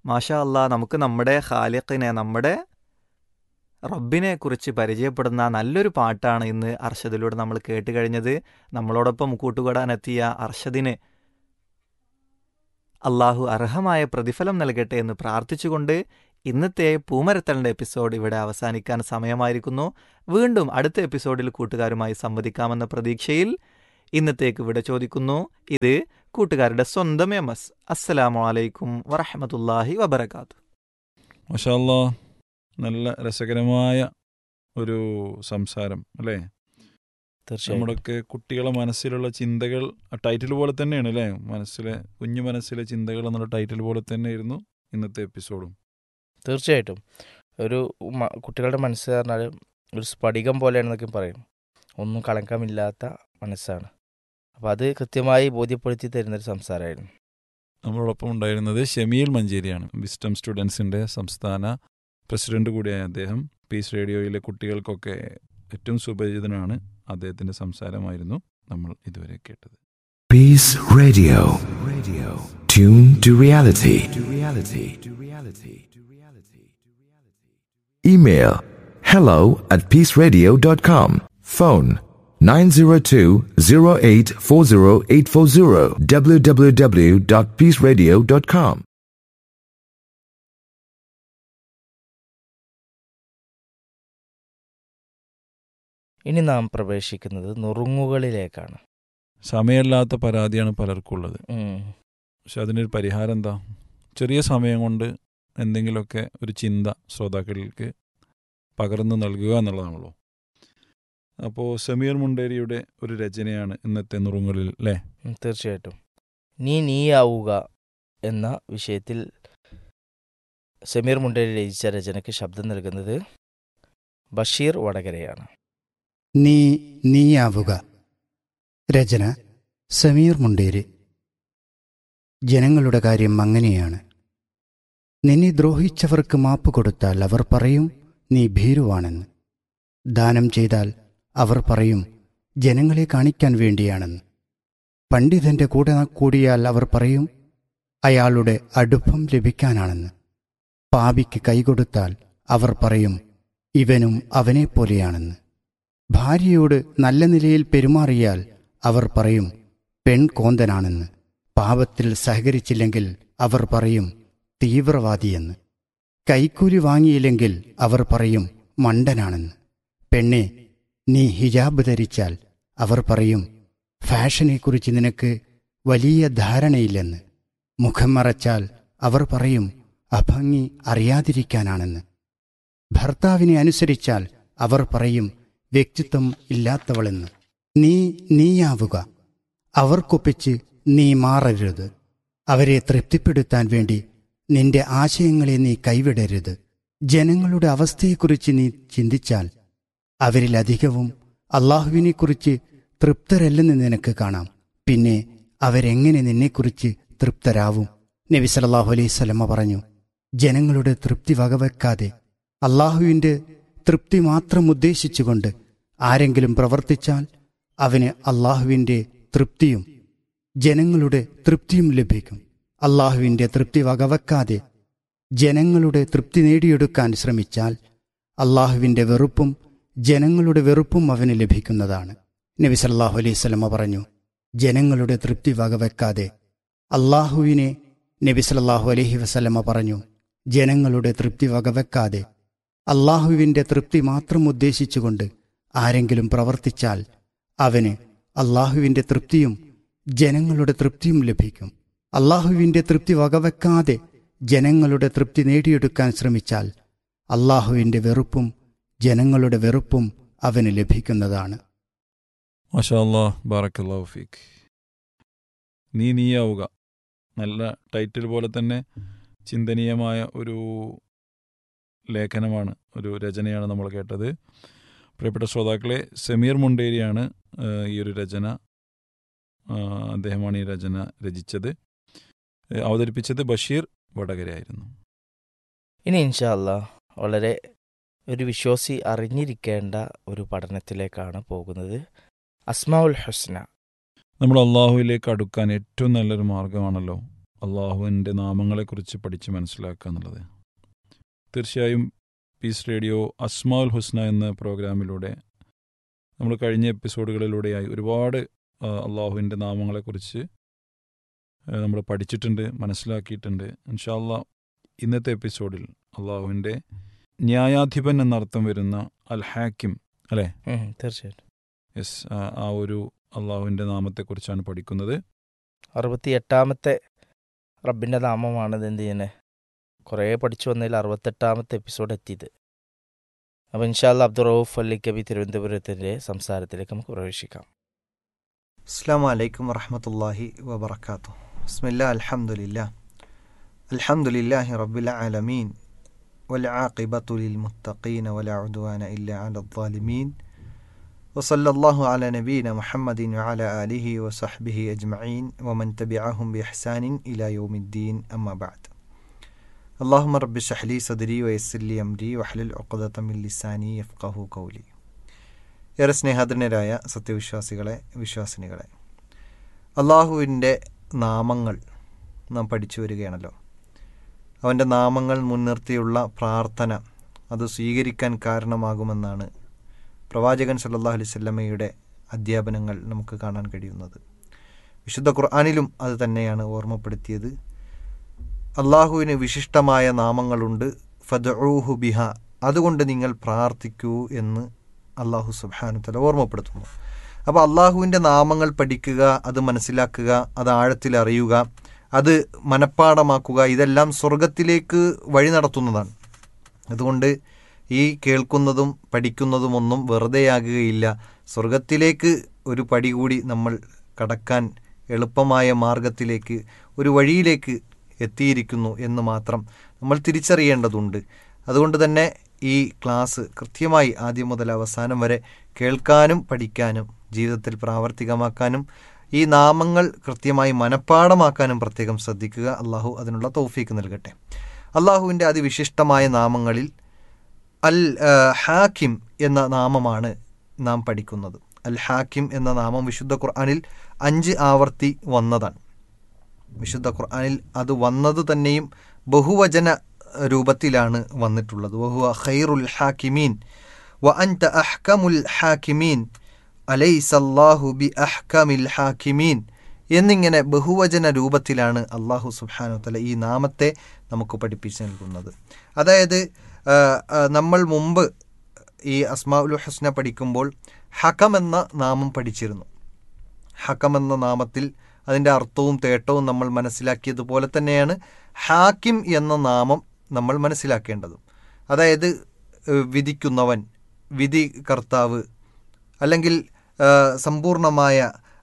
മാഷാ അല്ലാ, നമുക്ക് നമ്മുടെ ഖാലിഖിനെ, നമ്മുടെ റബ്ബിനെ കുറിച്ച് പരിചയപ്പെടുന്ന നല്ലൊരു പാട്ടാണ് ഇന്ന് അർഷദിലൂടെ നമ്മൾ കേട്ട് കഴിഞ്ഞത്. നമ്മളോടൊപ്പം കൂട്ടുകൂടാനെത്തിയ അർഷദിന് അള്ളാഹു അർഹമായ പ്രതിഫലം നൽകട്ടെ എന്ന് പ്രാർത്ഥിച്ചുകൊണ്ട് ഇന്നത്തെ പൂമരത്തലിൻ്റെ എപ്പിസോഡ് ഇവിടെ അവസാനിക്കാൻ സമയമായിരിക്കുന്നു. വീണ്ടും അടുത്ത എപ്പിസോഡിൽ കൂട്ടുകാരുമായി സംവദിക്കാമെന്ന പ്രതീക്ഷയിൽ ഇന്നത്തേക്ക് ഇവിടെ ചോദിക്കുന്നു. ഇത് കൂട്ടുകാരുടെ സ്വന്തം MS. അസ്സലാമു അലൈക്കും വറഹ്മത്തുള്ളാഹി വബറകാതുഹു. മാഷാ അല്ലാ, നല്ല രസകരമായ ഒരു സംസാരം അല്ലേ? നമ്മുടെയൊക്കെ കുട്ടികളെ മനസ്സിലുള്ള ചിന്തകൾ ടൈറ്റിൽ പോലെ തന്നെയാണ് അല്ലേ? കുഞ്ഞു മനസ്സിലെ ചിന്തകൾ എന്നുള്ള ടൈറ്റിൽ പോലെ തന്നെയായിരുന്നു ഇന്നത്തെ എപ്പിസോഡും. തീർച്ചയായിട്ടും ഒരു കുട്ടികളുടെ മനസ്സ് പറഞ്ഞാൽ ഒരു സ്ഫടികം പോലെയാണെന്നൊക്കെ പറയും. ഒന്നും കളങ്കമില്ലാത്ത മനസ്സാണ്. അപ്പോൾ അത് കൃത്യമായി ബോധ്യപ്പെടുത്തി തരുന്നൊരു സംസാരമായിരുന്നു. നമ്മളോടൊപ്പം ഉണ്ടായിരുന്നത് ഷമീൽ മഞ്ചേരിയാണ്. വിസ്റ്റം സ്റ്റുഡൻസിൻ്റെ സംസ്ഥാന പ്രസിഡന്റ് കൂടിയായ അദ്ദേഹം. പീസ് റേഡിയോയിലെ കുട്ടികൾക്കൊക്കെ ഏറ്റവും സുപരിചിതനാണ്. അദ്ദേഹത്തിൻ്റെ സംസാരമായിരുന്നു നമ്മൾ ഇതുവരെ കേട്ടത്. Peace Radio. Tune to reality. Email hello@peaceradio.com. Phone 902-0840-840 www.peaceradio.com. ഇനി നാം പ്രവേശിക്കുന്നത് നുറുങ്ങുകളിലേക്കാണ്. സമയമില്ലാത്ത പരാതിയാണ് പലർക്കുള്ളത്. പക്ഷെ അതിനൊരു പരിഹാരം എന്താ? ചെറിയ സമയം കൊണ്ട് എന്തെങ്കിലുമൊക്കെ ഒരു ചിന്ത ശ്രോതാക്കൾക്ക് പകർന്നു നൽകുക എന്നുള്ളതാണല്ലോ. അപ്പോൾ സമീർ മുണ്ടേരിയുടെ ഒരു രചനയാണ് ഇന്നത്തെ നുറുങ്ങുകളിൽ അല്ലേ? തീർച്ചയായിട്ടും. നീയാവുക എന്ന വിഷയത്തിൽ സമീർ മുണ്ടേരി രചിച്ച രചനയ്ക്ക് ശബ്ദം നൽകുന്നത് ബഷീർ വടകരയാണ്. നീയാവുക. രചന സമീർ മുണ്ടേരി. ജനങ്ങളുടെ കാര്യം അങ്ങനെയാണ്. നിന്നെ ദ്രോഹിച്ചവർക്ക് മാപ്പ് കൊടുത്താൽ അവർ പറയും നീ ഭീരുവാണെന്ന്. ദാനം ചെയ്താൽ അവർ പറയും ജനങ്ങളെ കാണിക്കാൻ വേണ്ടിയാണെന്ന്. പണ്ഡിതന്റെ കൂടെ കൂടിയാൽ അവർ പറയും അയാളുടെ അടുപ്പം ലഭിക്കാനാണെന്ന്. പാപിക്ക് കൈകൊടുത്താൽ അവർ പറയും ഇവനും അവനെപ്പോലെയാണെന്ന്. ഭാര്യയോട് നല്ല നിലയിൽ പെരുമാറിയാൽ അവർ പറയും പെൺകോന്തനാണെന്ന്. പാപത്തിൽ സഹകരിച്ചില്ലെങ്കിൽ അവർ പറയും തീവ്രവാദിയെന്ന്. കൈക്കൂലി വാങ്ങിയില്ലെങ്കിൽ അവർ പറയും മണ്ടനാണെന്ന്. പെണ്ണെ, നീ ഹിജാബ് ധരിച്ചാൽ അവർ പറയും ഫാഷനെക്കുറിച്ച് നിനക്ക് വലിയ ധാരണയില്ലെന്ന്. മുഖം മറച്ചാൽ അവർ പറയും അഭംഗി അറിയാതിരിക്കാനാണെന്ന്. ഭർത്താവിനെ അനുസരിച്ചാൽ അവർ പറയും വ്യക്തിത്വം ഇല്ലാത്തവളെന്ന്. നീയാവുക. അവർക്കൊപ്പിച്ച് നീ മാറരുത്. അവരെ തൃപ്തിപ്പെടുത്താൻ വേണ്ടി നിന്റെ ആശയങ്ങളെ നീ കൈവിടരുത്. ജനങ്ങളുടെ അവസ്ഥയെക്കുറിച്ച് നീ ചിന്തിച്ചാൽ അവരിലധികവും അള്ളാഹുവിനെക്കുറിച്ച് തൃപ്തരല്ലെന്ന് നിനക്ക് കാണാം. പിന്നെ അവരെങ്ങനെ നിന്നെക്കുറിച്ച് തൃപ്തരാവും? നബി സല്ലല്ലാഹു അലൈഹി വസല്ലമ പറഞ്ഞു, ജനങ്ങളുടെ തൃപ്തി വകവെക്കാതെ അള്ളാഹുവിൻ്റെ തൃപ്തി മാത്രം ഉദ്ദേശിച്ചുകൊണ്ട് ആരെങ്കിലും പ്രവർത്തിച്ചാൽ അവന് അള്ളാഹുവിൻ്റെ തൃപ്തിയും ജനങ്ങളുടെ തൃപ്തിയും ലഭിക്കും. അള്ളാഹുവിൻ്റെ തൃപ്തി വകവെക്കാതെ ജനങ്ങളുടെ തൃപ്തി നേടിയെടുക്കാൻ ശ്രമിച്ചാൽ അള്ളാഹുവിൻ്റെ വെറുപ്പും ജനങ്ങളുടെ വെറുപ്പും അവന് ലഭിക്കുന്നതാണ്. നബി സല്ലല്ലാഹു അലൈഹി വസല്ലമ പറഞ്ഞു, ജനങ്ങളുടെ തൃപ്തി വകവെക്കാതെ അള്ളാഹുവിനെ നബി സല്ലല്ലാഹു അലൈഹി വസല്ലമ പറഞ്ഞു, ജനങ്ങളുടെ തൃപ്തി വകവെക്കാതെ അള്ളാഹുവിൻ്റെ തൃപ്തി മാത്രം ഉദ്ദേശിച്ചുകൊണ്ട് ആരെങ്കിലും പ്രവർത്തിച്ചാൽ അവന് അള്ളാഹുവിൻ്റെ തൃപ്തിയും ജനങ്ങളുടെ തൃപ്തിയും ലഭിക്കും. അള്ളാഹുവിൻ്റെ തൃപ്തി വകവെക്കാതെ ജനങ്ങളുടെ തൃപ്തി നേടിയെടുക്കാൻ ശ്രമിച്ചാൽ അള്ളാഹുവിൻ്റെ വെറുപ്പും ജനങ്ങളുടെ വെറുപ്പും അവന് ലഭിക്കുന്നതാണ്. മാഷാ അല്ലാഹ്, ബാറക്കല്ലാഹു ഫീക്ക്. നീയാവുക. നല്ല ടൈറ്റിൽ പോലെ തന്നെ ചിന്തനീയമായ ഒരു ലേഖനമാണ്, ഒരു രചനയാണ് നമ്മൾ കേട്ടത്. പ്രിയപ്പെട്ട ശ്രോതാക്കളെ, സമീർ മുണ്ടേരിയാണ് ഈ ഒരു രചന, അദ്ദേഹമാണ് ഈ രചന രചിച്ചത്. അവതരിപ്പിച്ചത് ബഷീർ വടകരയായിരുന്നു. ഇനി ഇൻഷാ അല്ലാഹ് വളരെ ഒരു വിശ്വാസി അറിഞ്ഞിരിക്കേണ്ട ഒരു പഠനത്തിലേക്കാണ് പോകുന്നത്. അസ്മാഉൽ ഹുസ്ന. നമ്മൾ അള്ളാഹുവിലേക്ക് അടുക്കാൻ ഏറ്റവും നല്ലൊരു മാർഗമാണല്ലോ അള്ളാഹുവിൻ്റെ നാമങ്ങളെക്കുറിച്ച് പഠിച്ച് മനസ്സിലാക്കുക എന്നുള്ളത്. തീർച്ചയായും പീസ് റേഡിയോ അസ്മാഉൽ ഹുസ്ന എന്ന പ്രോഗ്രാമിലൂടെ നമ്മൾ കഴിഞ്ഞ എപ്പിസോഡുകളിലൂടെയായി ഒരുപാട് അള്ളാഹുവിൻ്റെ നാമങ്ങളെക്കുറിച്ച് നമ്മൾ പഠിച്ചിട്ടുണ്ട്, മനസ്സിലാക്കിയിട്ടുണ്ട്. ഇൻഷാ അല്ലാഹ് ഇന്നത്തെ എപ്പിസോഡിൽ അള്ളാഹുവിൻ്റെ ന്യായാധിപൻ എന്നർത്ഥം വരുന്ന അൽ ഹാക്കിം അല്ലേ? തീർച്ചയായിട്ടും. യെസ്, ആ ഒരു അള്ളാഹുവിൻ്റെ നാമത്തെക്കുറിച്ചാണ് പഠിക്കുന്നത്. 68ാമത്തെ റബ്ബിൻ്റെ നാമമാണിത്. എന്ത് ചെയ്യുന്നത്, കുറേ പഠിച്ചു വന്നതിൽ 68ാമത്തെ എപ്പിസോഡ് എത്തിയത്. അപ്പോൾ ഇൻഷാ അല്ലാഹ് അബ്ദുറൌഫ് അല്ലിക്കബി തിരുവനന്തപുരത്തിൻ്റെ സംസാരത്തിലേക്ക് നമുക്ക് പ്രവേശിക്കാം. അസ്സലാമു അലൈക്കും വറഹ്മത്തുള്ളാഹി വബറകാതുഹു. ബിസ്മില്ലാഹി അൽഹംദുലില്ലാഹി റബ്ബിൽ ആലമീൻ വൽ ആഖിബത്തു ലിൽ മുത്തഖീന വലാ ഉദ്വാന ഇല്ലാ അലൽ ളാലിമീൻ വസല്ലല്ലാഹു അലാ നബീന മുഹമ്മദിൻ വഅലാ ആലിഹി വസഹ്ബിഹി അജ്മഈൻ വമൻ തബിഅഹും ബിഇഹ്സാനിൻ ഇലാ യൗമിദ്ദീൻ അമ്മാ ബഅദ്. അല്ലാഹുമ്മ റബ്ബി ഇശ്റഹ് ലി സദ്രി വയസ്സിർ ലി അംരി വഹ്ലുൽ ഉഖ്ദത മിൻ ലിസാനി യഫ്ഖഹു ഖൗലി. ഏറെ സ്നേഹാദരനരായ സത്യവിശ്വാസികളെ, വിശ്വാസിനികളെ, അള്ളാഹുവിൻ്റെ നാമങ്ങൾ നാം പഠിച്ചു വരികയാണല്ലോ. അവൻ്റെ നാമങ്ങൾ മുൻനിർത്തിയുള്ള പ്രാർത്ഥന അത് സ്വീകരിക്കാൻ കാരണമാകുമെന്നാണ് പ്രവാചകൻ സല്ലല്ലാഹു അലൈഹി വസല്ലമയുടെ അധ്യാപനങ്ങൾ നമുക്ക് കാണാൻ കഴിയുന്നത്. വിശുദ്ധ ഖുർആനിലും അത് തന്നെയാണ് ഓർമ്മപ്പെടുത്തിയത്. അള്ളാഹുവിന് വിശിഷ്ടമായ നാമങ്ങളുണ്ട്, ഫദ്ഉഹു ബിഹ, അതുകൊണ്ട് നിങ്ങൾ പ്രാർത്ഥിക്കൂ എന്ന് അള്ളാഹു സുബ്ഹാനഹു വതആല ഓർമ്മപ്പെടുത്തുന്നു. അപ്പോൾ അള്ളാഹുവിൻ്റെ നാമങ്ങൾ പഠിക്കുക, അത് മനസ്സിലാക്കുക, അത് ആഴത്തിൽ അറിയുക, അത് മനഃപ്പാടമാക്കുക, ഇതെല്ലാം സ്വർഗത്തിലേക്ക് വഴി നടത്തുന്നതാണ്. അതുകൊണ്ട് ഈ കേൾക്കുന്നതും പഠിക്കുന്നതുമൊന്നും വെറുതെയാകുകയില്ല. സ്വർഗത്തിലേക്ക് ഒരു പടി കൂടി നമ്മൾ കടക്കാൻ എളുപ്പമായ മാർഗത്തിലേക്ക്, ഒരു വഴിയിലേക്ക് എത്തിയിരിക്കുന്നു എന്ന് മാത്രം നമ്മൾ തിരിച്ചറിയേണ്ടതുണ്ട്. അതുകൊണ്ട് തന്നെ ഈ ക്ലാസ് കൃത്യമായി ആദ്യം മുതൽ അവസാനം വരെ കേൾക്കാനും പഠിക്കാനും ജീവിതത്തിൽ പ്രാവർത്തികമാക്കാനും ഈ നാമങ്ങൾ കൃത്യമായി മനഃപ്പാടമാക്കാനും പ്രത്യേകം ശ്രദ്ധിക്കുക. അള്ളാഹു അതിനുള്ള തൗഫീക്ക് നൽകട്ടെ. അള്ളാഹുവിൻ്റെ അതിവിശിഷ്ടമായ നാമങ്ങളിൽ അൽ ഹാക്കിം എന്ന നാമമാണ് നാം പഠിക്കുന്നത്. അൽ ഹാക്കിം എന്ന നാമം വിശുദ്ധ ഖുർആനിൽ 5 ആവർത്തി വന്നതാണ്. വിശുദ്ധ ഖുർആനിൽ അത് വന്നത് തന്നെയും ബഹുവചന രൂപത്തിലാണ് വന്നിട്ടുള്ളത്. വഹുവ ഖൈറുൽ ഹാക്കിമീൻ വ അൻത അഹ്കമുൽ ഹാക്കിമീൻ അലൈസല്ലാഹു ബി അഹ്കമിൽ ഹാക്കിമീൻ എന്നിങ്ങനെ ബഹുവചന രൂപത്തിലാണ് അള്ളാഹു സുബ്ഹാനഹു വതആല ഈ നാമത്തെ നമുക്ക് പഠിപ്പിച്ചു നൽകുന്നത്. അതായത് നമ്മൾ മുമ്പ് ഈ അസ്മാഉൽ ഹുസ്ന പഠിക്കുമ്പോൾ ഹകം എന്ന നാമം പഠിച്ചിരുന്നു. ഹകം എന്ന നാമത്തിൽ അതിൻ്റെ അർത്ഥവും തേട്ടവും നമ്മൾ മനസ്സിലാക്കിയതുപോലെ തന്നെയാണ് ഹാക്കിം എന്ന നാമം നമ്മൾ മനസ്സിലാക്കേണ്ടതും. അതായത് വിധിക്കുന്നവൻ, വിധി കർത്താവ്, അല്ലെങ്കിൽ സമ്പൂർണമായ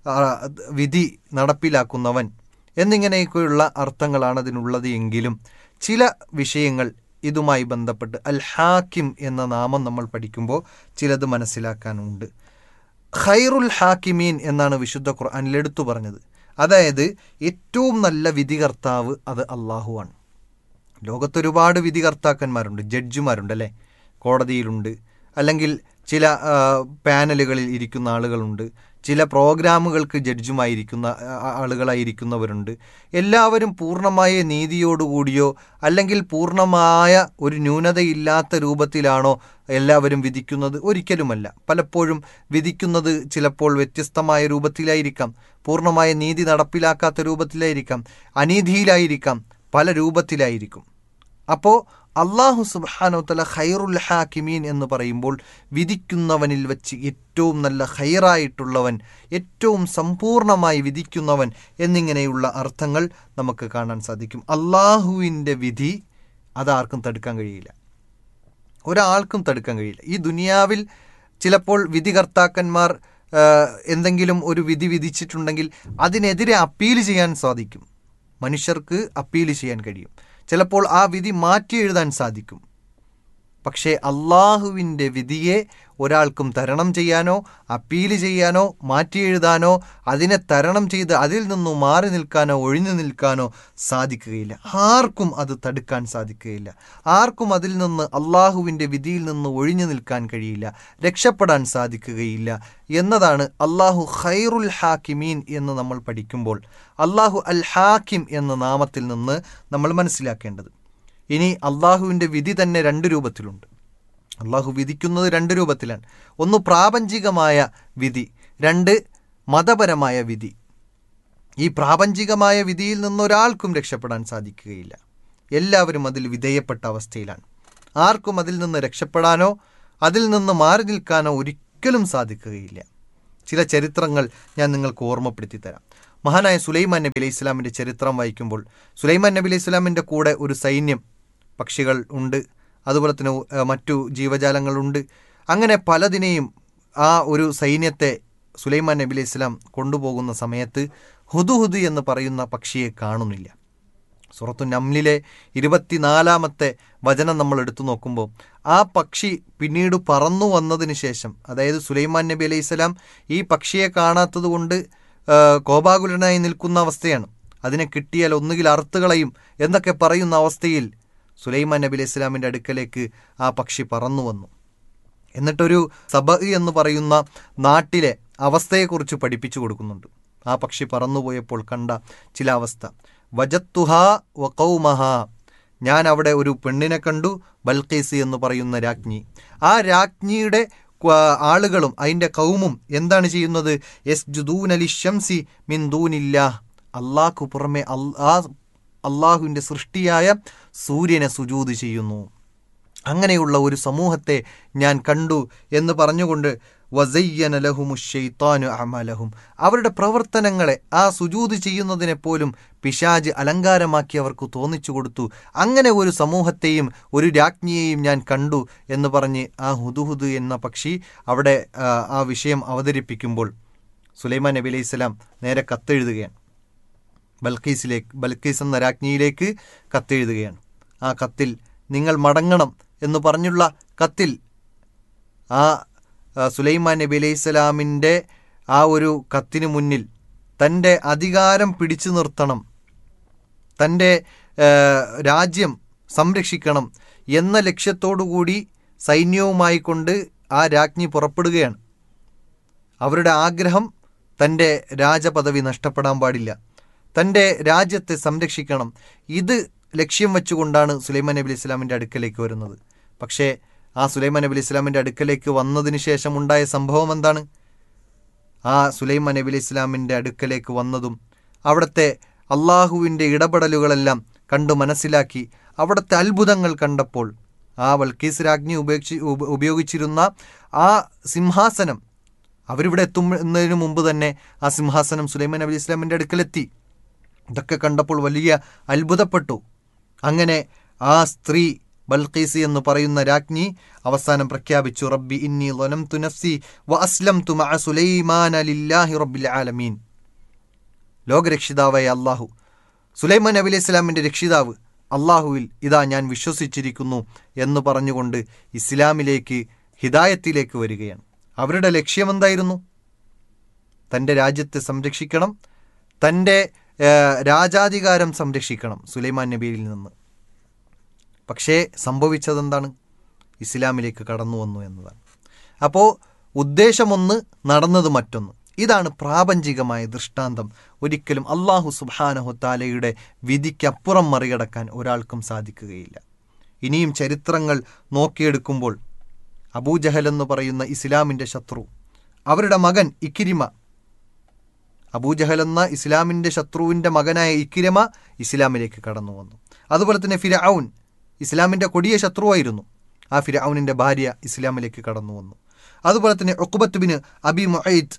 വിധി നടപ്പിലാക്കുന്നവൻ എന്നിങ്ങനെയൊക്കെയുള്ള അർത്ഥങ്ങളാണ് അതിനുള്ളത്. എങ്കിലും ചില വിഷയങ്ങൾ ഇതുമായി ബന്ധപ്പെട്ട് അൽ ഹാക്കിം എന്ന നാമം നമ്മൾ പഠിക്കുമ്പോൾ ചിലത് മനസ്സിലാക്കാനുണ്ട്. ഖൈറുൽ ഹാക്കിമീൻ എന്നാണ് വിശുദ്ധ ഖുർആനിൽ എടുത്തു പറഞ്ഞത്. അതായത് ഏറ്റവും നല്ല വിധികർത്താവ് അത് അള്ളാഹുവാണ്. ലോകത്തൊരുപാട് വിധികർത്താക്കന്മാരുണ്ട്, ജഡ്ജിമാരുണ്ട് അല്ലേ? കോടതിയിലുണ്ട്, അല്ലെങ്കിൽ ചില പാനലുകളിൽ ഇരിക്കുന്ന ആളുകളുണ്ട്, ചില പ്രോഗ്രാമുകൾക്ക് ജഡ്ജുമായിരിക്കുന്ന ആളുകളായിരിക്കുന്നവരുണ്ട്. എല്ലാവരും പൂർണ്ണമായ നീതിയോടുകൂടിയോ അല്ലെങ്കിൽ പൂർണ്ണമായ ഒരു ന്യൂനതയില്ലാത്ത രൂപത്തിലാണോ എല്ലാവരും വിധിക്കുന്നത്? ഒരിക്കലുമല്ല. പലപ്പോഴും വിധിക്കുന്നത് ചിലപ്പോൾ വ്യത്യസ്തമായ രൂപത്തിലായിരിക്കാം, പൂർണ്ണമായ നീതി നടപ്പിലാക്കാത്ത രൂപത്തിലായിരിക്കാം, അനീതിയിലായിരിക്കാം, പല രൂപത്തിലായിരിക്കും. അപ്പോൾ അള്ളാഹു സുബ്ഹാനഹു വതആല ഖൈറുൽ ഹാക്കിമീൻ എന്ന് പറയുമ്പോൾ വിധിക്കുന്നവനിൽ വെച്ച് ഏറ്റവും നല്ല ഖൈറായിട്ടുള്ളവൻ, ഏറ്റവും സമ്പൂർണമായി വിധിക്കുന്നവൻ എന്നിങ്ങനെയുള്ള അർത്ഥങ്ങൾ നമുക്ക് കാണാൻ സാധിക്കും. അള്ളാഹുവിൻ്റെ വിധി അതാർക്കും തടുക്കാൻ കഴിയില്ല, ഒരാൾക്കും തടുക്കാൻ കഴിയില്ല. ഈ ദുനിയാവിൽ ചിലപ്പോൾ വിധികർത്താക്കന്മാർ എന്തെങ്കിലും ഒരു വിധി വിധിച്ചിട്ടുണ്ടെങ്കിൽ അതിനെതിരെ അപ്പീൽ ചെയ്യാൻ സാധിക്കും. മനുഷ്യർക്ക് അപ്പീൽ ചെയ്യാൻ കഴിയും. ചിലപ്പോൾ ആ വിധി മാറ്റി എഴുതാൻ സാധിക്കും. പക്ഷേ അള്ളാഹുവിൻ്റെ വിധിയെ ഒരാൾക്കും തരണം ചെയ്യാനോ അപ്പീല് ചെയ്യാനോ മാറ്റി എഴുതാനോ അതിനെ തരണം ചെയ്ത് അതിൽ നിന്നും മാറി നിൽക്കാനോ ഒഴിഞ്ഞു നിൽക്കാനോ സാധിക്കുകയില്ല. ആർക്കും അത് തടുക്കാൻ സാധിക്കുകയില്ല. ആർക്കും അതിൽ നിന്ന് അള്ളാഹുവിൻ്റെ വിധിയിൽ നിന്ന് ഒഴിഞ്ഞു നിൽക്കാൻ കഴിയില്ല, രക്ഷപ്പെടാൻ സാധിക്കുകയില്ല എന്നതാണ് അള്ളാഹു ഖൈറുൽ ഹാക്കിമീൻ എന്ന് നമ്മൾ പഠിക്കുമ്പോൾ അള്ളാഹു അൽ ഹാക്കിം എന്ന നാമത്തിൽ നിന്ന് നമ്മൾ മനസ്സിലാക്കേണ്ടത്. ഇനി അള്ളാഹുവിൻ്റെ വിധി തന്നെ രണ്ട് രൂപത്തിലുണ്ട്. അള്ളാഹു വിധിക്കുന്നത് രണ്ട് രൂപത്തിലാണ്. ഒന്ന് പ്രാപഞ്ചികമായ വിധി, രണ്ട് മതപരമായ വിധി. ഈ പ്രാപഞ്ചികമായ വിധിയിൽ നിന്നൊരാൾക്കും രക്ഷപ്പെടാൻ സാധിക്കുകയില്ല. എല്ലാവരും അതിൽ വിധേയപ്പെട്ട അവസ്ഥയിലാണ്. ആർക്കും അതിൽ നിന്ന് രക്ഷപ്പെടാനോ അതിൽ നിന്ന് മാറി നിൽക്കാനോ ഒരിക്കലും സാധിക്കുകയില്ല. ചില ചരിത്രങ്ങൾ ഞാൻ നിങ്ങൾക്ക് ഓർമ്മപ്പെടുത്തി തരാം. മഹാനായ സുലൈമാൻ നബി അലൈഹി ഇസ്ലാമിൻ്റെ ചരിത്രം വായിക്കുമ്പോൾ സുലൈമാൻ നബി അലൈഹി ഇസ്ലാമിൻ്റെ കൂടെ ഒരു സൈന്യം, പക്ഷികൾ ഉണ്ട്, അതുപോലെ തന്നെ മറ്റു ജീവജാലങ്ങളുണ്ട്. അങ്ങനെ പലതിനെയും ആ ഒരു സൈന്യത്തെ സുലൈമാൻ നബി അലൈഹി ഇസ്ലാം കൊണ്ടുപോകുന്ന സമയത്ത് ഹുദുഹുദ് എന്ന് പറയുന്ന പക്ഷിയെ കാണുന്നില്ല. സൂറത്തു നംലിലെ 24-ാമത്തെ വചനം നമ്മൾ എടുത്തു നോക്കുമ്പോൾ ആ പക്ഷി പിന്നീട് പറന്നു വന്നതിന് ശേഷം, അതായത് സുലൈമാൻ നബി അലൈഹി സ്വലാം ഈ പക്ഷിയെ കാണാത്തത് കൊണ്ട് കോപാകുലനായി നിൽക്കുന്ന അവസ്ഥയാണ്. അതിനെ കിട്ടിയാൽ ഒന്നുകിൽ അറുത്തുകളയും എന്നൊക്കെ പറയുന്ന അവസ്ഥയിൽ സുലൈമാൻ നബി അലൈഹി സ്വലാമിൻ്റെ അടുക്കലേക്ക് ആ പക്ഷി പറന്നു വന്നു. എന്നിട്ടൊരു സബ എന്ന് പറയുന്ന നാട്ടിലെ അവസ്ഥയെക്കുറിച്ച് പഠിപ്പിച്ചു കൊടുക്കുന്നുണ്ട്. ആ പക്ഷി പറന്നുപോയപ്പോൾ കണ്ട ചില അവസ്ഥ. വജത്തുഹാ വഖൗമഹ, ഞാൻ അവിടെ ഒരു പെണ്ണിനെ കണ്ടു, ബൽഖീസ് എന്ന് പറയുന്ന രാജ്ഞി. ആ രാജ്ഞിയുടെ ആളുകളും അതിൻ്റെ കൗമും എന്താണ് ചെയ്യുന്നത്? യസ്ജുദൂന ലിശംസി മിൻ ദൂനില്ലാഹ്, അള്ളാഹ്ക്കു പുറമെ അള്ളാഹുവിൻ്റെ സൃഷ്ടിയായ സൂര്യനെ സുജൂദ് ചെയ്യുന്നു. അങ്ങനെയുള്ള ഒരു സമൂഹത്തെ ഞാൻ കണ്ടു എന്ന് പറഞ്ഞുകൊണ്ട് വസയ്യന ലഹുമുശ് ശൈത്താനു അമലഹും, അവരുടെ പ്രവർത്തനങ്ങളെ ആ സുജൂദ് ചെയ്യുന്നതിനെ പോലും പിശാജ് അലങ്കാരമാക്കി അവർക്ക് തോന്നിച്ചു കൊടുത്തു. അങ്ങനെ ഒരു സമൂഹത്തെയും ഒരു രാജ്ഞിയെയും ഞാൻ കണ്ടു എന്ന് പറഞ്ഞ് ആ ഹുദുഹുദ് എന്ന പക്ഷി അവിടെ ആ വിഷയം അവതരിപ്പിക്കുമ്പോൾ സുലൈമാൻ നബി അലൈഹി സ്വലാം നേരെ കത്തെഴുതുകയാണ്. ബൽഖീസ് എന്ന രാജ്ഞിയിലേക്ക് കത്തെഴുതുകയാണ്. ആ കത്തിൽ നിങ്ങൾ മടങ്ങണം എന്ന് പറഞ്ഞുള്ള കത്തിൽ ആ സുലൈമാൻ നബി അലൈഹി സ്വലാമിൻ്റെ ആ ഒരു കത്തിന് മുന്നിൽ തൻ്റെ അധികാരം പിടിച്ചു നിർത്തണം, തൻ്റെ രാജ്യം സംരക്ഷിക്കണം എന്ന ലക്ഷ്യത്തോടുകൂടി സൈന്യവുമായി കൊണ്ട് ആ രാജ്ഞി പുറപ്പെടുകയാണ്. അവരുടെ ആഗ്രഹം തൻ്റെ രാജപദവി നഷ്ടപ്പെടാൻ പാടില്ല, തൻ്റെ രാജ്യത്തെ സംരക്ഷിക്കണം. ഇത് ലക്ഷ്യം വെച്ചുകൊണ്ടാണ് സുലൈമാൻ നബി അലൈഹി സ്വലാമിൻ്റെ അടുക്കലേക്ക് വരുന്നത്. പക്ഷേ ആ സുലൈമാൻ നബി അലൈഹി സ്വലാമിൻ്റെ അടുക്കലേക്ക് വന്നതിന് ശേഷം ഉണ്ടായ സംഭവം എന്താണ്? ആ സുലൈമാൻ നബി അലൈഹി സ്വലാമിൻ്റെ അടുക്കലേക്ക് വന്നതും അവിടുത്തെ അള്ളാഹുവിൻ്റെ ഇടപെടലുകളെല്ലാം കണ്ടു മനസ്സിലാക്കി അവിടുത്തെ അത്ഭുതങ്ങൾ കണ്ടപ്പോൾ ആ ബൽഖീസ് രാജ്ഞി ഉപയോഗിച്ചിരുന്ന ആ സിംഹാസനം, അവരിവിടെ എത്തുന്നതിന് മുമ്പ് തന്നെ ആ സിംഹാസനം സുലൈമാൻ നബി അലൈഹി സ്വലാമിൻ്റെ അടുക്കലെത്തി. ഇതൊക്കെ കണ്ടപ്പോൾ വലിയ അത്ഭുതപ്പെട്ടു. അങ്ങനെ ആ സ്ത്രീ ബൽഖീസ് എന്ന് പറയുന്ന രാജ്ഞി അവസാനം പ്രഖ്യാപിച്ചു, റബ്ബി ഇന്നി ളനംതു നഫ്സി വ അസ്ലംതു മഅ സുലൈമാന ലില്ലാഹി റബ്ബിൽ ആലമീൻ. ലോകരക്ഷിതാവായ അള്ളാഹു, സുലൈമാൻ നബി അലൈഹി സ്വലാമിൻ്റെ രക്ഷിതാവ് അള്ളാഹുവിൽ ഇതാ ഞാൻ വിശ്വസിച്ചിരിക്കുന്നു എന്ന് പറഞ്ഞുകൊണ്ട് ഇസ്ലാമിലേക്ക്, ഹിദായത്തിലേക്ക് വരികയാണ്. അവരുടെ ലക്ഷ്യമെന്തായിരുന്നു? തൻ്റെ രാജ്യത്തെ സംരക്ഷിക്കണം, തൻ്റെ രാജാധികാരം സംരക്ഷിക്കണം സുലൈമാൻ നബിയിൽ നിന്ന്. പക്ഷേ സംഭവിച്ചതെന്താണ്? ഇസ്ലാമിലേക്ക് കടന്നു വന്നു എന്നതാണ്. അപ്പോൾ ഉദ്ദേശമൊന്ന്, നടന്നത് മറ്റൊന്ന്. ഇതാണ് പ്രാപഞ്ചികമായ ദൃഷ്ടാന്തം. ഒരിക്കലും അള്ളാഹു സുബ്ഹാനഹു തആലയുടെ വിധിക്കപ്പുറം മറികടക്കാൻ ഒരാൾക്കും സാധിക്കുകയില്ല. ഇനിയും ചരിത്രങ്ങൾ നോക്കിയെടുക്കുമ്പോൾ അബൂജഹൽ എന്ന് പറയുന്ന ഇസ്ലാമിൻ്റെ ശത്രു, അവരുടെ മകൻ ഇക്രിമ, അബൂജഹൽ എന്ന ഇസ്ലാമിൻ്റെ ശത്രുവിൻ്റെ മകനായ ഇക്രിമ ഇസ്ലാമിലേക്ക് കടന്നു വന്നു. അതുപോലെ തന്നെ ഫിർഔൻ ഇസ്ലാമിൻ്റെ കൊടിയ ശത്രുവായിരുന്നു. ആ ഫിർഔനിൻ്റെ ഭാര്യ ഇസ്ലാമിലേക്ക് കടന്നു വന്നു. അതുപോലെ തന്നെ ഉഖ്ബത്ത് ബിൻ അബി മുഅയ്ത്,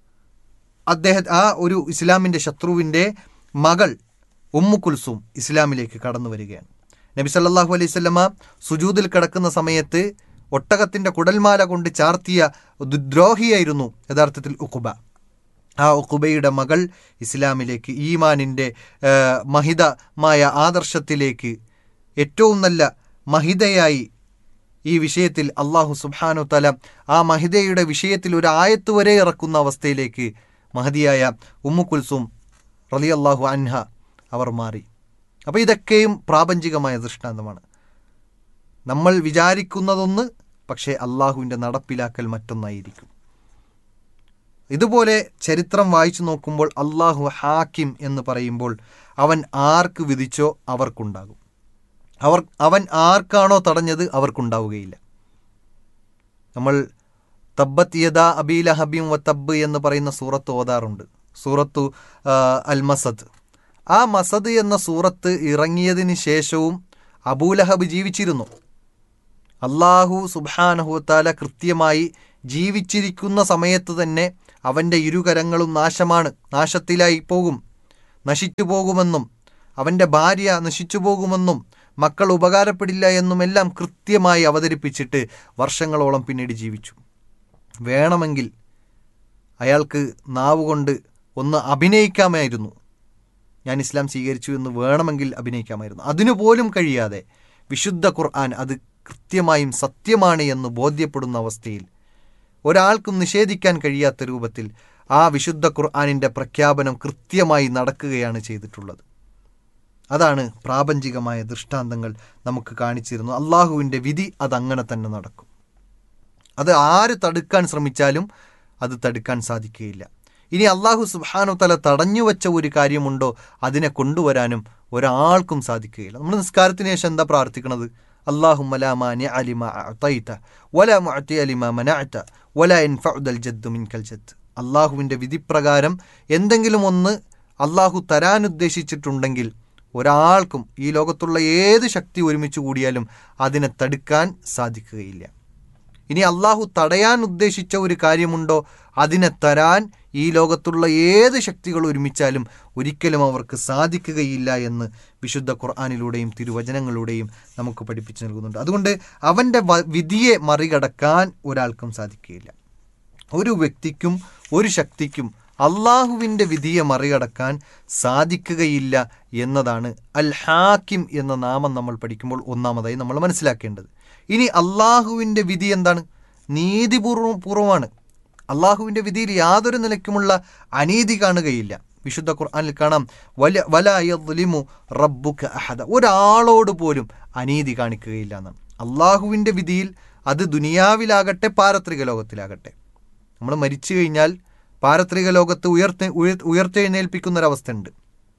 ആ ഒരു ഇസ്ലാമിൻ്റെ ശത്രുവിൻ്റെ മകൾ ഉമ്മു കുൽസൂം ഇസ്ലാമിലേക്ക് കടന്നു വരികയാണ്. നബി സല്ലല്ലാഹു അലൈഹി വസല്ലമ സുജൂദിൽ കിടക്കുന്ന സമയത്ത് ഒട്ടകത്തിൻ്റെ കുടൽമാല കൊണ്ട് ചാർത്തിയ ദ്രോഹിയായിരുന്നു യഥാർത്ഥത്തിൽ ഉഖ്ബ. ആ ഉഖ്ബയുടെ മകൾ ഇസ്ലാമിലേക്ക്, ഈമാനിൻ്റെ മഹിതമായ ആദർശത്തിലേക്ക്, ഏറ്റവും നല്ല മഹിതയായി ഈ വിഷയത്തിൽ അള്ളാഹു സുബ്ഹാനഹു തആല ആ മഹിദയുടെ വിഷയത്തിൽ ഒരു ആയത്ത് വരെ ഇറക്കുന്ന അവസ്ഥയിലേക്ക് മഹദിയായ ഉമ്മു കുൽസും റളിയല്ലാഹു അൻഹ അവർ മാറി. അപ്പോൾ ഇതൊക്കെയും പ്രാപഞ്ചികമായ ദൃഷ്ടാന്തമാണ്. നമ്മൾ വിചാരിക്കുന്നതൊന്ന്, പക്ഷേ അള്ളാഹുവിൻ്റെ നടപ്പിലാക്കൽ മറ്റൊന്നായിരിക്കും. ഇതുപോലെ ചരിത്രം വായിച്ചു നോക്കുമ്പോൾ അള്ളാഹു ഹാക്കിം എന്ന് പറയുമ്പോൾ അവൻ ആർക്ക് വിധിച്ചോ അവർക്കുണ്ടാകും. അവൻ ആർക്കാണോ തടഞ്ഞത് അവർക്കുണ്ടാവുകയില്ല. നമ്മൾ തബ്ബത് യദാ അബീ ലഹബിൻ വ തബ്ബ് എന്ന് പറയുന്ന സൂറത്ത് ഓതാറുണ്ട്, സൂറത്തു അൽ മസദ്. ആ മസദ് എന്ന സൂറത്ത് ഇറങ്ങിയതിന് ശേഷവും അബൂലഹബ് ജീവിച്ചിരുന്നു. അള്ളാഹു സുബ്ഹാനഹു വ തആല കൃത്യമായി ജീവിച്ചിരിക്കുന്ന സമയത്ത് തന്നെ അവൻ്റെ ഇരുകരങ്ങളും നാശത്തിലായി പോകും, നശിച്ചു പോകുമെന്നും അവൻ്റെ ഭാര്യ നശിച്ചു പോകുമെന്നും മക്കൾ ഉപകാരപ്പെടില്ല എന്നുമെല്ലാം കൃത്യമായി അവതരിപ്പിച്ചിട്ട് വർഷങ്ങളോളം പിന്നീട് ജീവിച്ചു. വേണമെങ്കിൽ അയാൾക്ക് നാവുകൊണ്ട് ഒന്ന് അഭിനയിക്കാമായിരുന്നു, ഞാൻ ഇസ്ലാം സ്വീകരിച്ചു എന്ന് വേണമെങ്കിൽ അഭിനയിക്കാമായിരുന്നു. അതിനുപോലും കഴിയാതെ വിശുദ്ധ ഖുർആൻ അത് കൃത്യമായും സത്യമാണ് എന്ന് ബോധ്യപ്പെടുന്ന അവസ്ഥയിൽ ഒരാൾക്കും നിഷേധിക്കാൻ കഴിയാത്ത രൂപത്തിൽ ആ വിശുദ്ധ ഖുർആനിൻ്റെ പ്രഖ്യാപനം കൃത്യമായി നടക്കുകയാണ് ചെയ്തിട്ടുള്ളത്. അതാണ് പ്രാപഞ്ചികമായ ദൃഷ്ടാന്തങ്ങൾ നമുക്ക് കാണിച്ചിരുന്നു. അള്ളാഹുവിൻ്റെ വിധി അതങ്ങനെ തന്നെ നടക്കും. അത് ആര് തടുക്കാൻ ശ്രമിച്ചാലും അത് തടുക്കാൻ സാധിക്കുകയില്ല. ഇനി അള്ളാഹു സുബ്ഹാനഹു തആല തടഞ്ഞു വെച്ച ഒരു കാര്യമുണ്ടോ അതിനെ കൊണ്ടുവരാനും ഒരാൾക്കും സാധിക്കുകയില്ല. നമ്മൾ നിസ്കാരത്തിന് ശേഷം എന്താ പ്രാർത്ഥിക്കുന്നത്? അല്ലാഹുമ്മ ലാ മാനിഅ ലിമാ അഅതൈത വലാ മുഅതിയ ലിമാ മനഅത വലാ യൻഫഉൽ ജദ്ദു മിൻകൽ ജദ്ദ്. അള്ളാഹുവിൻ്റെ വിധിപ്രകാരം എന്തെങ്കിലും ഒന്ന് അള്ളാഹു തരാൻ ഉദ്ദേശിച്ചിട്ടുണ്ടെങ്കിൽ ഒരാൾക്കും ഈ ലോകത്തുള്ള ഏത് ശക്തി ഒരുമിച്ച് കൂടിയാലും അതിനെ തടുക്കാൻ സാധിക്കുകയില്ല. ഇനി അള്ളാഹു തടയാൻ ഉദ്ദേശിച്ച ഒരു കാര്യമുണ്ടോ അതിനെ തരാൻ ഈ ലോകത്തുള്ള ഏത് ശക്തികൾ ഒരുമിച്ചാലും ഒരിക്കലും അവർക്ക് സാധിക്കുകയില്ല എന്ന് വിശുദ്ധ ഖുർആനിലൂടെയും തിരുവചനങ്ങളിലൂടെയും നമുക്ക് പഠിപ്പിച്ചു നൽകുന്നുണ്ട്. അതുകൊണ്ട് അവൻ്റെ വിധിയെ മറികടക്കാൻ ഒരാൾക്കും സാധിക്കുകയില്ല. ഒരു വ്യക്തിക്കും ഒരു ശക്തിക്കും അള്ളാഹുവിൻ്റെ വിധിയെ മറികടക്കാൻ സാധിക്കുകയില്ല എന്നതാണ് അൽ ഹാക്കിം എന്ന നാമം നമ്മൾ പഠിക്കുമ്പോൾ ഒന്നാമതായി നമ്മൾ മനസ്സിലാക്കേണ്ടത്. ഇനി അള്ളാഹുവിൻ്റെ വിധി എന്താണ്? നീതിപൂർവമാണ്. അള്ളാഹുവിൻ്റെ വിധിയിൽ യാതൊരു നിലയ്ക്കുമുള്ള അനീതി കാണുകയില്ല. വിശുദ്ധ ഖുർആനിൽ കാണാം, വലാ യദ്ലിമു റബ്ബുക അഹദ, ഒരാളോട് പോലും അനീതി കാണിക്കുകയില്ല എന്നാണ്. അള്ളാഹുവിൻ്റെ വിധിയിൽ അത് ദുനിയാവിലാകട്ടെ പാരത്രിക ലോകത്തിലാകട്ടെ, നമ്മൾ മരിച്ചു കഴിഞ്ഞാൽ പാരത്രിക ലോകത്ത് ഉയർത്തെഴുന്നേൽപ്പിക്കുന്നൊരവസ്ഥ ഉണ്ട്.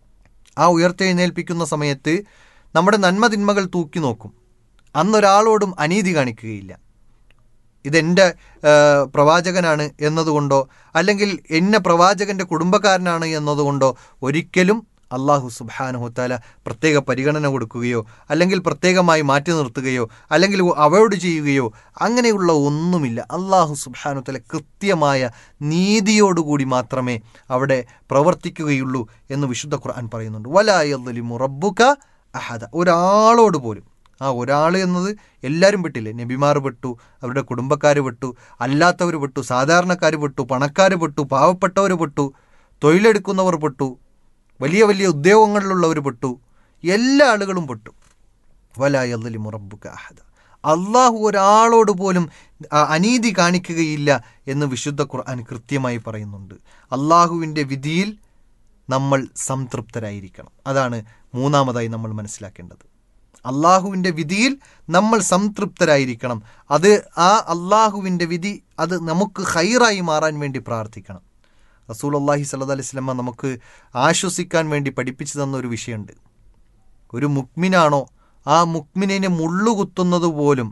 ആ ഉയർത്തെഴുന്നേൽപ്പിക്കുന്ന സമയത്ത് നമ്മുടെ നന്മതിന്മകൾ തൂക്കി നോക്കും. അന്നൊരാളോടും അനീതി കാണിക്കുകയില്ല. ഇതെൻ്റെ പ്രവാചകനാണ് എന്നതുകൊണ്ടോ അല്ലെങ്കിൽ എന്നെ പ്രവാചകൻ്റെ കുടുംബക്കാരനാണ് എന്നതുകൊണ്ടോ ഒരിക്കലും അള്ളാഹു സുബ്ഹാനഹു തആല പ്രത്യേക പരിഗണന കൊടുക്കുകയോ അല്ലെങ്കിൽ പ്രത്യേകമായി മാറ്റി നിർത്തുകയോ അല്ലെങ്കിൽ അവോയ്ഡ് ചെയ്യുകയോ അങ്ങനെയുള്ള ഒന്നുമില്ല. അള്ളാഹു സുബ്ഹാനഹു തആല കൃത്യമായ നീതിയോടുകൂടി മാത്രമേ അവിടെ പ്രവർത്തിക്കുകയുള്ളൂ എന്ന് വിശുദ്ധ ഖുർആൻ പറയുന്നുണ്ട്. വലാ യദ്ലിമു റബ്ബുക അഹദ, ഒരാളോട് പോലും. ആ ഒരാൾ എന്നത് എല്ലാവരും പെട്ടില്ലേ? നബിമാർ പെട്ടു, അവരുടെ കുടുംബക്കാർ പെട്ടു, അല്ലാത്തവർ പെട്ടു, സാധാരണക്കാർ പെട്ടു, പണക്കാർ പെട്ടു, പാവപ്പെട്ടവർ പെട്ടു, തൊഴിലെടുക്കുന്നവർ പെട്ടു, വലിയ വലിയ ഉദ്യോഗങ്ങളിലുള്ളവർ പെട്ടു, എല്ലാ ആളുകളും പെട്ടു. വലാ യദ്ലിമു റബ്ബുക അഹദ, അള്ളാഹു ഒരാളോട് പോലും അനീതി കാണിക്കുകയില്ല എന്ന് വിശുദ്ധ ഖുർആൻ കൃത്യമായി പറയുന്നുണ്ട്. അള്ളാഹുവിൻ്റെ വിധിയിൽ നമ്മൾ സംതൃപ്തരായിരിക്കണം. അതാണ് മൂന്നാമതായി നമ്മൾ മനസ്സിലാക്കേണ്ടത്. അള്ളാഹുവിൻ്റെ വിധിയിൽ നമ്മൾ സംതൃപ്തരായിരിക്കണം. അത് ആ അള്ളാഹുവിൻ്റെ വിധി അത് നമുക്ക് ഖൈറായി മാറാൻ വേണ്ടി പ്രാർത്ഥിക്കണം. റസൂലുള്ളാഹി സ്വല്ലല്ലാഹു അലൈഹി വസല്ലം നമുക്ക് ആശ്വസിക്കാൻ വേണ്ടി പഠിപ്പിച്ചു തന്ന ഒരു വിഷയമുണ്ട്. ഒരു മുക്മിനാണോ ആ മുക്മിനെ മുള്ളുകുത്തുന്നത് പോലും,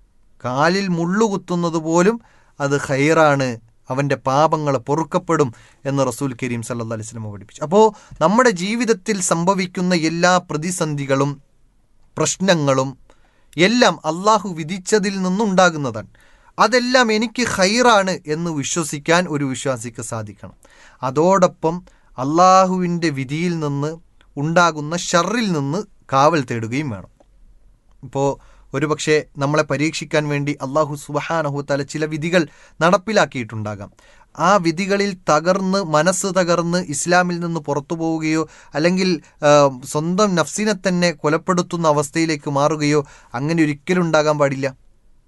കാലിൽ മുള്ളുകുത്തുന്നത് പോലും അത് ഖൈറാണ്, അവൻ്റെ പാപങ്ങൾ പൊറുക്കപ്പെടും എന്ന് റസൂൽ കരീം സ്വല്ലല്ലാഹു അലൈഹി വസല്ലം പഠിപ്പിച്ചു. അപ്പോൾ നമ്മുടെ ജീവിതത്തിൽ സംഭവിക്കുന്ന എല്ലാ പ്രതിസന്ധികളും പ്രശ്നങ്ങളും എല്ലാം അള്ളാഹു വിധിച്ചതിൽ നിന്നുണ്ടാകുന്നതാണ്. അതെല്ലാം എനിക്ക് ഖൈറാണ് എന്ന് വിശ്വസിക്കാൻ ഒരു വിശ്വാസിക്ക് സാധിക്കണം. അതോടൊപ്പം അള്ളാഹുവിൻ്റെ വിധിയിൽ നിന്ന് ഉണ്ടാകുന്ന ഷർറിൽ നിന്ന് കാവൽ തേടുകയും വേണം. ഇപ്പോൾ ഒരുപക്ഷെ നമ്മളെ പരീക്ഷിക്കാൻ വേണ്ടി അള്ളാഹു സുബ്ഹാനഹു തആല ചില വിധികൾ നടപ്പിലാക്കിയിട്ടുണ്ടാകാം. ആ വിധികളിൽ മനസ്സ് തകർന്ന് ഇസ്ലാമിൽ നിന്ന് പുറത്തു പോവുകയോ അല്ലെങ്കിൽ സ്വന്തം നഫ്സിനെ തന്നെ കൊലപ്പെടുത്തുന്ന അവസ്ഥയിലേക്ക് മാറുകയോ അങ്ങനെ ഒരിക്കലും ഉണ്ടാകാൻ പാടില്ല.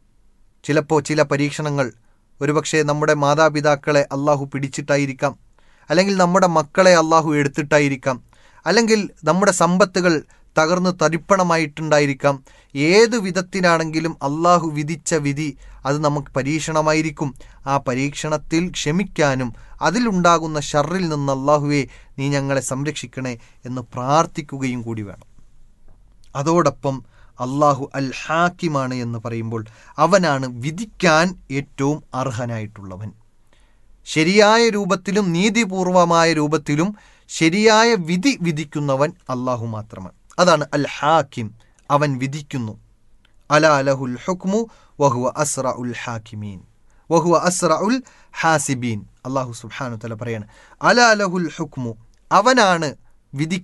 ചിലപ്പോൾ ചില പരീക്ഷണങ്ങൾ ഒരുപക്ഷെ നമ്മുടെ മാതാപിതാക്കളെ അള്ളാഹു പിടിച്ചിട്ടായിരിക്കാം, അല്ലെങ്കിൽ നമ്മുടെ മക്കളെ അള്ളാഹു എടുത്തിട്ടായിരിക്കാം, അല്ലെങ്കിൽ നമ്മുടെ സമ്പത്തുകൾ തകർന്ന് തരിപ്പണമായിട്ടുണ്ടായിരിക്കാം. ഏതു വിധത്തിലാണെങ്കിലും അള്ളാഹു വിധിച്ച വിധി അത് നമുക്ക് പരീക്ഷണമായിരിക്കും. ആ പരീക്ഷണത്തിൽ ക്ഷമിക്കാനും അതിലുണ്ടാകുന്ന ഷർറിൽ നിന്ന് അള്ളാഹുവേ നീ ഞങ്ങളെ സംരക്ഷിക്കണേ എന്ന് പ്രാർത്ഥിക്കുകയും കൂടി വേണം. അതോടൊപ്പം അള്ളാഹു അൽ ഹാക്കിമാണ് എന്ന് പറയുമ്പോൾ അവനാണ് വിധിക്കാൻ ഏറ്റവും അർഹനായിട്ടുള്ളവൻ. ശരിയായ രൂപത്തിലും നീതിപൂർവമായ രൂപത്തിലും ശരിയായ വിധി വിധിക്കുന്നവൻ അള്ളാഹു മാത്രമാണ്. അതാണ് അൽ ഹാക്കിം, അവൻ വിധിക്കുന്നു. അലാ ലഹുൽ ഹുക്മു വഹുവ അസ്റഉൽ ഹാക്കിമീൻ വഹുവ അസ്റഉൽ ഹാസിബീൻ. അള്ളാഹു സുബ്ഹാനഹു വ തആല പറയാണ്, അലാ ലഹുൽ ഹുക്മു, അവനാണ് വിധി